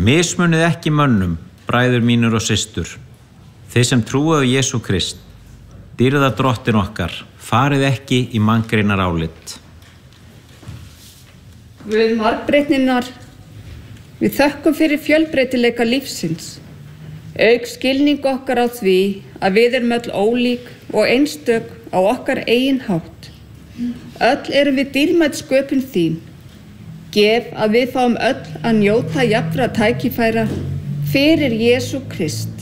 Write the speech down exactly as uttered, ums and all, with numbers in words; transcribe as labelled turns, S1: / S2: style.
S1: Mismunið ekki mönnum, bræður mínir og systur. Þeir sem trúa á Jesú Krist, dýrða drottin okkar, farið ekki í manngreinar álit.
S2: Guð margbreytninnar, við þökkum fyrir fjölbreytileika lífsins. Auk skilning okkar á því að við erum öll ólík og einstök á okkar eigin hátt. Öll erum við dýrmæt sköpun þín. Gef að við fáum öll að njóta jafnra tækifæra fyrir Jesú Krist.